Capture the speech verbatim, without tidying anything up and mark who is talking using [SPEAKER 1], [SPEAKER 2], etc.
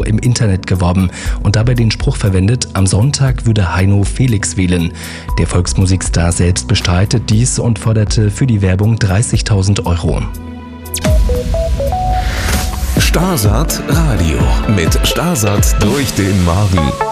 [SPEAKER 1] Heino im Internet geworben und dabei den Spruch verwendet, am Sonntag würde Heino Felix wählen. Der Volksmusikstar selbst bestreitet dies und forderte für die Werbung dreißigtausend Euro.
[SPEAKER 2] Starsat Radio mit Starsat durch den Magen.